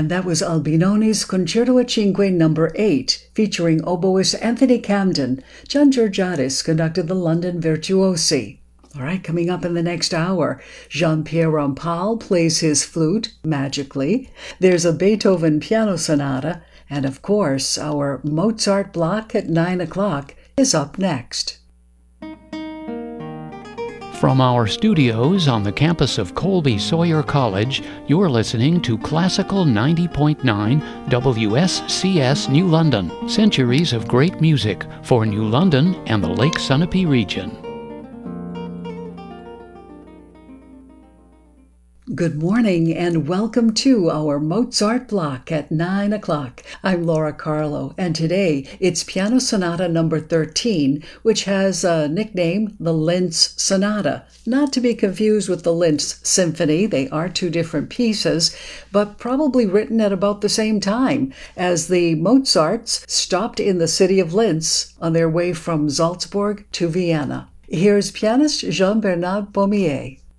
And that was Albinoni's Concerto a Cinque No. 8, featuring oboist Anthony Camden. John Georgiadis conducted the London Virtuosi. All right, coming up in the next hour, Jean-Pierre Rampal plays his flute, magically. There's a Beethoven piano sonata. And of course, our Mozart block at 9 o'clock is up next. From our studios on the campus of Colby Sawyer College, you're listening to Classical 90.9 WSCS New London. Centuries of great music for New London and the Lake Sunapee region. Good morning and welcome to our Mozart block at 9 o'clock. I'm Laura Carlo, and today it's Piano Sonata number 13, which has a nickname, the Linz Sonata. Not to be confused with the Linz Symphony. They are two different pieces, but probably written at about the same time, as the Mozarts stopped in the city of Linz on their way from Salzburg to Vienna. Here's pianist Jean-Bernard Beaumier.